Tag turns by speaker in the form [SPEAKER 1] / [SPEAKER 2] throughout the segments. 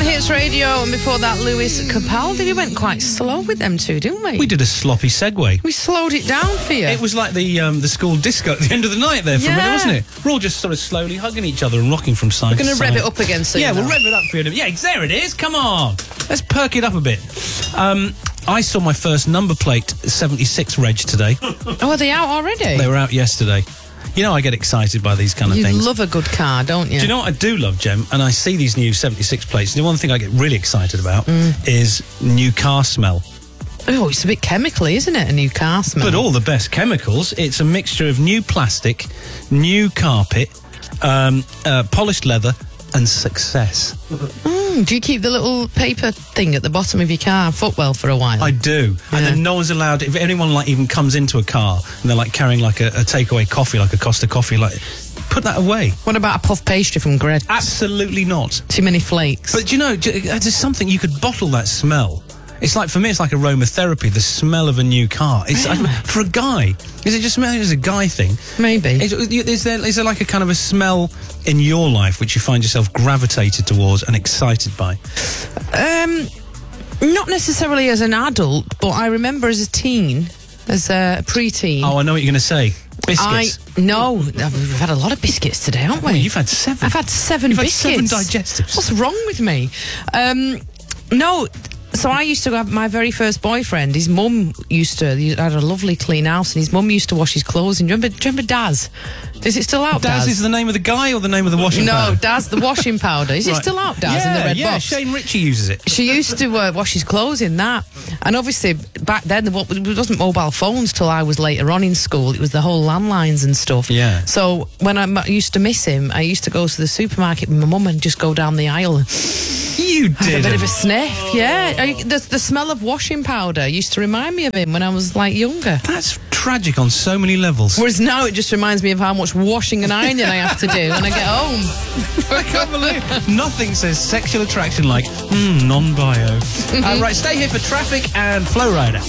[SPEAKER 1] Hits Radio, and before that, Lewis Capaldi. We went quite slow with them two, didn't we?
[SPEAKER 2] We did a sloppy segue.
[SPEAKER 1] We slowed it down for you.
[SPEAKER 2] It was like the school disco at the end of the night there for a minute, wasn't it? We're all just sort of slowly hugging each other and rocking from side to side.
[SPEAKER 1] We're going to rev it up again soon.
[SPEAKER 2] Yeah, we'll rev it up for you. Yeah, there it is. Come on. Let's perk it up a bit. I saw my first number plate 76 reg today.
[SPEAKER 1] Oh, are they out already?
[SPEAKER 2] They were out yesterday. You know, I get excited by these kind of things.
[SPEAKER 1] You love a good car, don't you?
[SPEAKER 2] Do you know what I do love, Jem? And I see these new 76 plates. The one thing I get really excited about is new car smell.
[SPEAKER 1] Oh, it's a bit chemically, isn't it? A new car smell.
[SPEAKER 2] But all the best chemicals. It's a mixture of new plastic, new carpet, polished leather, and success.
[SPEAKER 1] Do you keep the little paper thing at the bottom of your car, footwell, for a while?
[SPEAKER 2] I do. Yeah. And then no one's allowed, if anyone even comes into a car and they're carrying a takeaway coffee, like a Costa coffee, put that away.
[SPEAKER 1] What about a puff pastry from Greggs?
[SPEAKER 2] Absolutely not.
[SPEAKER 1] Too many flakes.
[SPEAKER 2] But do you know, there's something, you could bottle that smell. It's for me, it's like aromatherapy, the smell of a new car. It's for a guy. Is it just as a guy thing?
[SPEAKER 1] Maybe.
[SPEAKER 2] Is there like a kind of a smell in your life which you find yourself gravitated towards and excited by?
[SPEAKER 1] Not necessarily as an adult, but I remember as a teen, as a pre-teen.
[SPEAKER 2] Oh, I know what you're going to say. Biscuits.
[SPEAKER 1] No, we've had a lot of biscuits today, haven't we?
[SPEAKER 2] Oh, you've had 7.
[SPEAKER 1] I've had 7 biscuits.
[SPEAKER 2] Had 7 digestives.
[SPEAKER 1] What's wrong with me? No. So I used to have my very first boyfriend. His mum he had a lovely clean house, and his mum used to wash his clothes. And do you remember Daz? Is it still out, Daz?
[SPEAKER 2] Daz is the name of the guy or the name of the washing powder?
[SPEAKER 1] No, Daz, the washing powder. Is it still out, Daz, in the red box?
[SPEAKER 2] Yeah, Shane Ritchie uses it.
[SPEAKER 1] She used to wash his clothes in that. And obviously, back then, there wasn't mobile phones till I was later on in school. It was the whole landlines and stuff.
[SPEAKER 2] Yeah.
[SPEAKER 1] So when I used to miss him, I used to go to the supermarket with my mum and just go down the aisle.
[SPEAKER 2] You did.
[SPEAKER 1] Have a bit of a sniff, yeah. The smell of washing powder used to remind me of him when I was younger.
[SPEAKER 2] That's tragic on so many levels.
[SPEAKER 1] Whereas now it just reminds me of how much washing and ironing I have to do when I get home.
[SPEAKER 2] I can't believe nothing says sexual attraction like non-bio. Right, stay here for traffic and Flow Rider.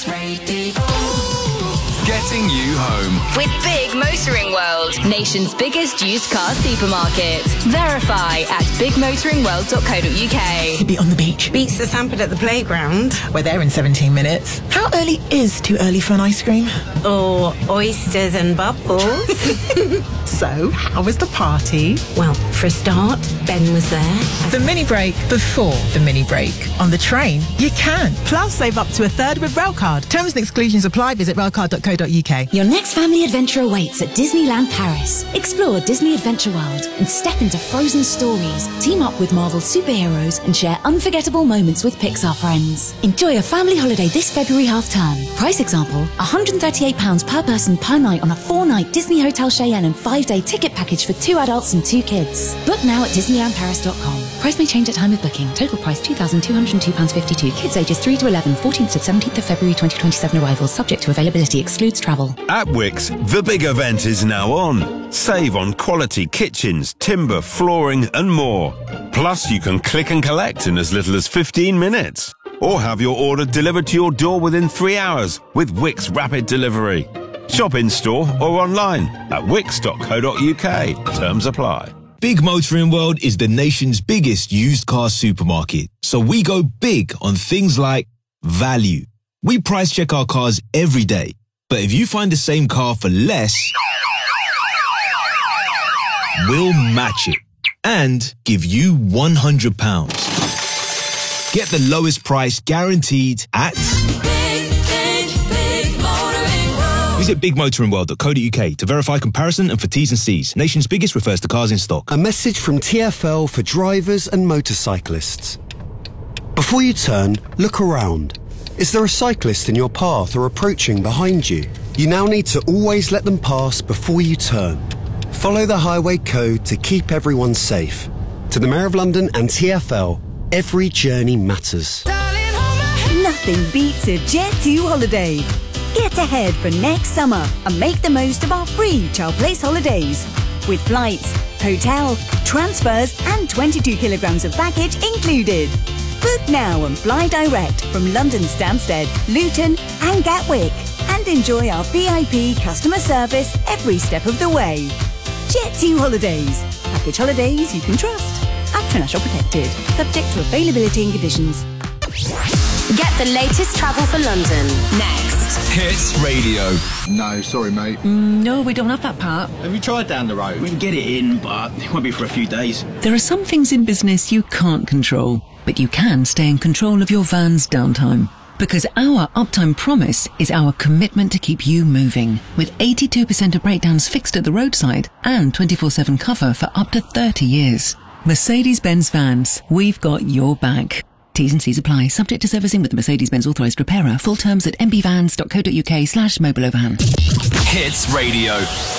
[SPEAKER 3] Getting you home
[SPEAKER 4] with Big Motoring World, nation's biggest used car supermarket. Verify at bigmotoringworld.co.uk.
[SPEAKER 5] Could be on the beach.
[SPEAKER 6] Beats the Sanford at the playground.
[SPEAKER 5] We're there in 17 minutes. How early is too early for an ice cream?
[SPEAKER 6] Or oysters and bubbles.
[SPEAKER 5] So, how was the party?
[SPEAKER 6] Well, for a start, Ben was there.
[SPEAKER 5] The mini break before the mini break. On the train, you can. Plus, save up to a third with Railcard. Terms and exclusions apply. Visit railcard.co.uk.
[SPEAKER 7] Your next family adventure awaits at Disneyland Paris. Explore Disney Adventure World and step into frozen stories. Team up with Marvel superheroes and share unforgettable moments with Pixar friends. Enjoy a family holiday this February half-term. Price example, £138 per person per night on a 4-night Disney Hotel Cheyenne and 5-day ticket package for 2 adults and 2 kids. Book now at DisneylandParis.com. Price may change at time of booking. Total price £2,202.52. Kids ages 3 to 11, 14th to 17th of February 2027 arrivals. Subject to availability. Excludes travel.
[SPEAKER 3] At Wickes, the big event is now on. Save on quality kitchens, timber, flooring and more. Plus, you can click and collect in as little as 15 minutes. Or have your order delivered to your door within 3 hours with Wickes Rapid Delivery. Shop in store or online at wickes.co.uk. Terms apply.
[SPEAKER 8] Big Motoring World is the nation's biggest used car supermarket. So we go big on things like value. We price check our cars every day. But if you find the same car for less, we'll match it and give you £100. Get the lowest price guaranteed at... Visit bigmotoringworld.co.uk to verify comparison and for T's and C's. Nation's biggest refers to cars in stock.
[SPEAKER 9] A message from TfL for drivers and motorcyclists. Before you turn, look around. Is there a cyclist in your path or approaching behind you? You now need to always let them pass before you turn. Follow the highway code to keep everyone safe. To the Mayor of London and TfL, every journey matters.
[SPEAKER 10] Nothing beats a Jet2 holiday. Get ahead for next summer and make the most of our free Child Place holidays. With flights, hotel, transfers and 22 kilograms of baggage included. Book now and fly direct from London Stansted, Luton and Gatwick. And enjoy our VIP customer service every step of the way. Jet2 Holidays. Package holidays you can trust. At International protected. Subject to availability and conditions.
[SPEAKER 4] Get the latest travel for London next.
[SPEAKER 11] Hits Radio.
[SPEAKER 12] No, sorry, mate.
[SPEAKER 13] No, we don't have that part.
[SPEAKER 12] Have you tried down the road?
[SPEAKER 14] We can get it in, but it won't be for a few days.
[SPEAKER 15] There are some things in business you can't control, but you can stay in control of your van's downtime. Because our uptime promise is our commitment to keep you moving. With 82% of breakdowns fixed at the roadside and 24/7 cover for up to 30 years. Mercedes-Benz Vans, we've got your back. T's and C's apply. Subject to servicing with the Mercedes-Benz authorised repairer. Full terms at mbvans.co.uk/mobileoverhand.
[SPEAKER 11] Hits Radio.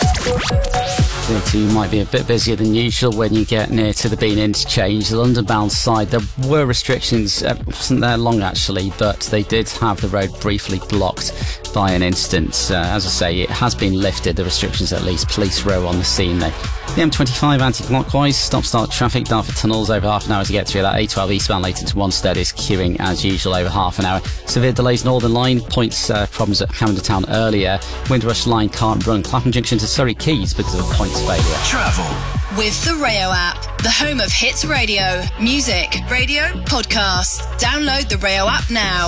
[SPEAKER 16] You might be a bit busier than usual when you get near to the Bean interchange. The London-bound side, there were restrictions. It wasn't there long, actually, but they did have the road briefly blocked by an incident. As I say, it has been lifted, the restrictions at least. Police row on the scene, though. The M25 anti-clockwise, stop-start traffic, Dartford Tunnels over half an hour to get through that. A12 eastbound Leighton to Wanstead is queuing as usual over half an hour. Severe delays Northern Line, points problems at Camden Town earlier. Windrush Line can't run Clapham Junction to Surrey Quays because of a points failure.
[SPEAKER 11] Travel
[SPEAKER 17] with the Rayo app, the home of Hits Radio, music, radio, podcasts. Download the Rayo app now.